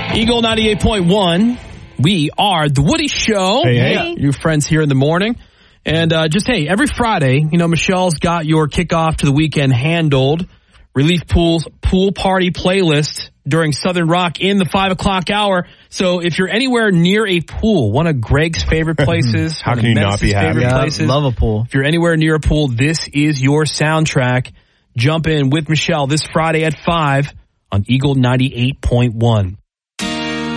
Eagle 98.1. We are The Woody Show. Hey. Your friends here in the morning. And every Friday, Michelle's got your kickoff to the weekend handled. Relief Pool's pool party playlist during Southern Rock in the 5 o'clock hour. So if you're anywhere near a pool, one of Greg's favorite places, How can you not be happy? Places, love a pool. If you're anywhere near a pool, this is your soundtrack. Jump in with Michelle this Friday at 5 on Eagle 98.1.